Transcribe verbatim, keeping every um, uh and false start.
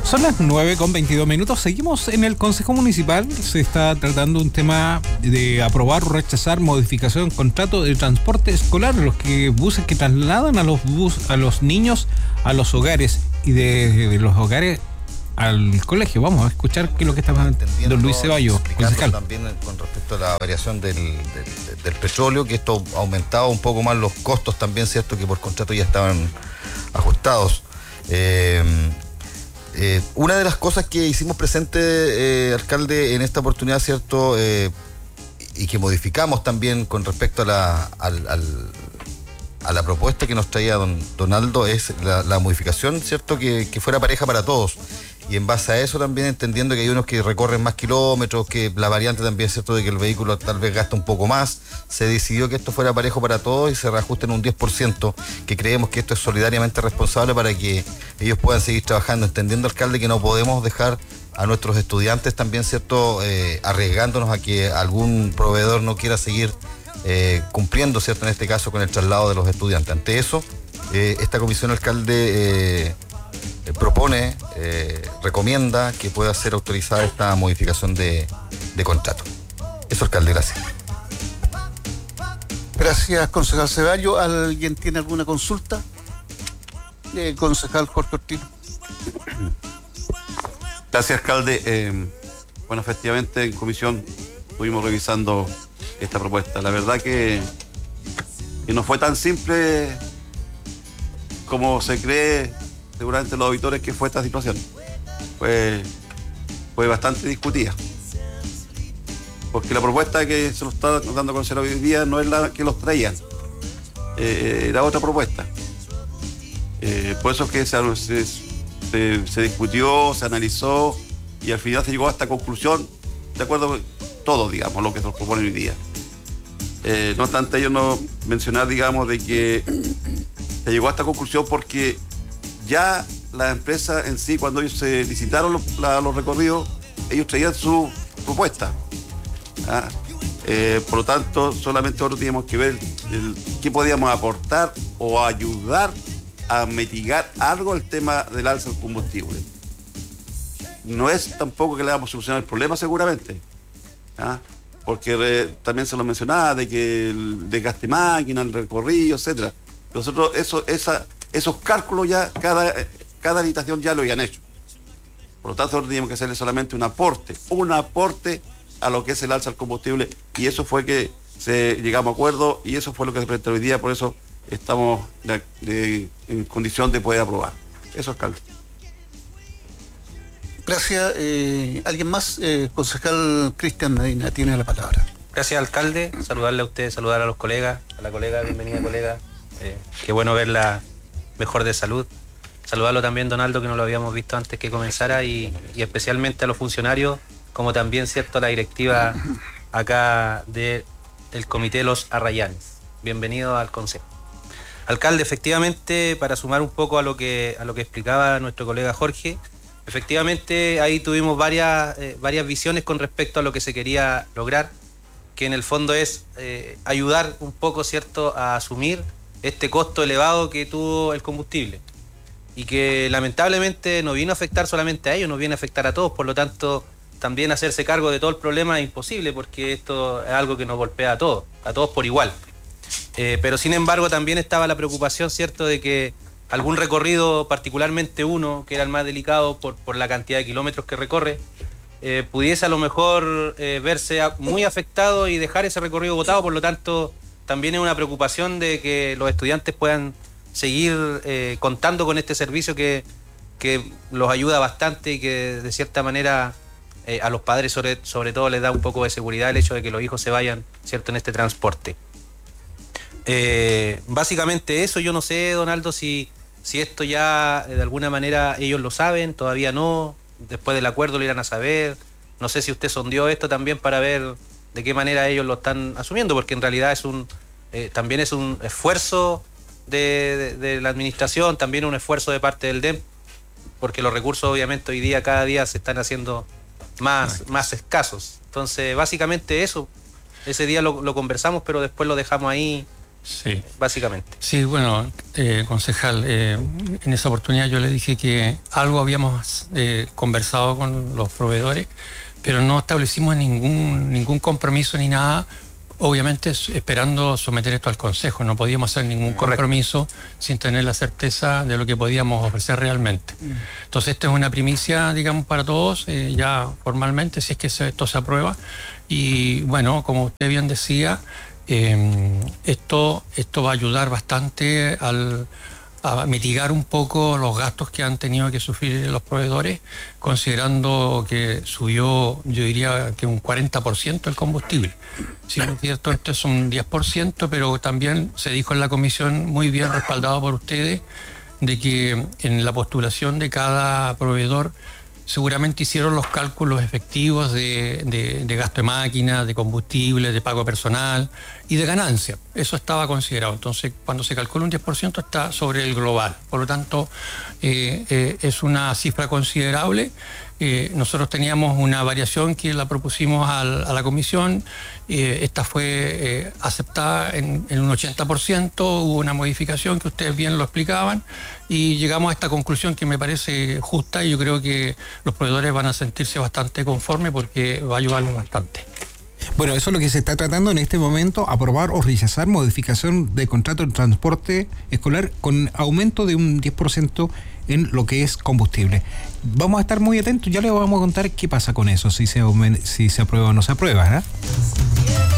Son las nueve con veintidós minutos. Seguimos en el Consejo Municipal. Se está tratando un tema de aprobar o rechazar modificación de contrato de transporte escolar, los que buses que trasladan a los bus, a los niños a los hogares y de, de los hogares al colegio. Vamos a escuchar qué es lo que está entendiendo don Luis Ceballos, concejal. También con respecto a la variación del, del, del petróleo, que esto ha aumentado un poco más los costos también, cierto, que por contrato ya estaban ajustados. Eh, Eh, una de las cosas que hicimos presente, eh, alcalde, en esta oportunidad, ¿cierto? Eh, y que modificamos también con respecto a la, al, al, a la propuesta que nos traía don Donaldo, es la, la modificación, ¿cierto? Que, que fuera pareja para todos. Y en base a eso también entendiendo que hay unos que recorren más kilómetros, que la variante también, ¿cierto?, de que el vehículo tal vez gasta un poco más, se decidió que esto fuera parejo para todos y se reajuste en un diez por ciento, que creemos que esto es solidariamente responsable para que ellos puedan seguir trabajando, entendiendo, alcalde, que no podemos dejar a nuestros estudiantes también, ¿cierto?, eh, arriesgándonos a que algún proveedor no quiera seguir eh, cumpliendo, ¿cierto?, en este caso con el traslado de los estudiantes. Ante eso, eh, esta comisión, alcalde, eh, Eh, propone, eh, recomienda que pueda ser autorizada esta modificación de, de contrato. Eso, alcalde, gracias. Gracias, concejal Ceballos. ¿Alguien tiene alguna consulta? Eh, concejal Jorge Ortino. Gracias, alcalde. Eh, bueno, efectivamente en comisión estuvimos revisando esta propuesta. La verdad que, que no fue tan simple como se cree seguramente los auditores que fue esta situación. Fue, fue bastante discutida. Porque la propuesta que se nos está dando a conocer hoy día no es la que los traían. Eh, era otra propuesta. Eh, por eso es que se, se, se, se discutió, se analizó y al final se llegó a esta conclusión, de acuerdo con todo, digamos, lo que nos propone hoy día. Eh, no obstante, ellos no mencionar, digamos, de que se llegó a esta conclusión porque ya la empresa en sí, cuando ellos se licitaron los, la, los recorridos, ellos traían su propuesta. ¿Ah? Eh, por lo tanto, solamente nosotros teníamos que ver el, qué podíamos aportar o ayudar a mitigar algo el tema del alza del combustible. No es tampoco que le vamos a solucionar el problema, seguramente. ¿Ah? Porque eh, también se lo mencionaba de que el desgaste de máquina, el recorrido, etcétera. Nosotros eso, esa esos cálculos ya, cada, cada habitación ya lo habían hecho. Por lo tanto, nosotros teníamos que hacerle solamente un aporte, un aporte a lo que es el alza del combustible, y eso fue que se llegamos a acuerdo, y eso fue lo que se presentó hoy día, por eso estamos de, de, en condición de poder aprobar. Eso, alcalde. Gracias. Eh, ¿Alguien más? Eh, concejal Cristian Medina tiene la palabra. Gracias, alcalde. Saludarle a usted, saludar a los colegas, a la colega, bienvenida, colega. Eh, qué bueno verla mejor de salud. Saludarlo también, Donaldo, que no lo habíamos visto antes que comenzara, y, y especialmente a los funcionarios, como también, cierto, a la directiva acá de, del Comité Los Arrayanes. Bienvenido al Consejo. Alcalde, efectivamente, para sumar un poco a lo que, a lo que explicaba nuestro colega Jorge, efectivamente ahí tuvimos varias, eh, varias visiones con respecto a lo que se quería lograr, que en el fondo es eh, ayudar un poco, cierto, a asumir este costo elevado que tuvo el combustible y que lamentablemente no vino a afectar solamente a ellos, nos viene a afectar a todos. Por lo tanto, también hacerse cargo de todo el problema es imposible, porque esto es algo que nos golpea a todos, a todos por igual. Eh, pero sin embargo también estaba la preocupación, cierto, de que algún recorrido, particularmente uno, que era el más delicado por, por la cantidad de kilómetros que recorre, eh, pudiese a lo mejor eh, verse muy afectado y dejar ese recorrido botado. Por lo tanto, también es una preocupación de que los estudiantes puedan seguir eh, contando con este servicio que, que los ayuda bastante y que de cierta manera eh, a los padres sobre, sobre todo les da un poco de seguridad el hecho de que los hijos se vayan, cierto, en este transporte. Eh, básicamente eso. Yo no sé, Donaldo, si, si esto ya eh, de alguna manera ellos lo saben, todavía no, después del acuerdo lo irán a saber. No sé si usted sondeó esto también para ver de qué manera ellos lo están asumiendo, porque en realidad es un eh, también es un esfuerzo de, de, de la administración, también un esfuerzo de parte del D E M, porque los recursos obviamente hoy día, cada día se están haciendo más, más escasos. Entonces, básicamente eso, ese día lo, lo conversamos, pero después lo dejamos ahí Sí. Básicamente. Sí, bueno, eh, concejal, eh, en esa oportunidad yo le dije que algo habíamos eh, conversado con los proveedores, pero no establecimos ningún, ningún compromiso ni nada, obviamente esperando someter esto al Consejo. No podíamos hacer ningún compromiso sin tener la certeza de lo que podíamos ofrecer realmente. Entonces esta es una primicia, digamos, para todos, eh, ya formalmente, si es que se, esto se aprueba. Y bueno, como usted bien decía, eh, esto, esto va a ayudar bastante al, a mitigar un poco los gastos que han tenido que sufrir los proveedores, considerando que subió, yo diría que un cuarenta por ciento el combustible. Sí, es cierto, esto es un diez por ciento, pero también se dijo en la comisión, muy bien respaldado por ustedes, de que en la postulación de cada proveedor seguramente hicieron los cálculos efectivos de, de, de gasto de máquinas, de combustible, de pago personal y de ganancia. Eso estaba considerado. Entonces, cuando se calcula un diez por ciento está sobre el global. Por lo tanto, eh, eh, es una cifra considerable. Eh, nosotros teníamos una variación que la propusimos al, a la comisión. Eh, esta fue eh, aceptada en, en un ochenta por ciento. Hubo una modificación que ustedes bien lo explicaban y llegamos a esta conclusión que me parece justa y yo creo que los proveedores van a sentirse bastante conformes porque va a ayudarlos bastante. Bueno, eso es lo que se está tratando en este momento, aprobar o rechazar modificación de contrato de transporte escolar con aumento de un diez por ciento en lo que es combustible. Vamos a estar muy atentos, ya les vamos a contar qué pasa con eso, si se, si se aprueba o no se aprueba, ¿eh?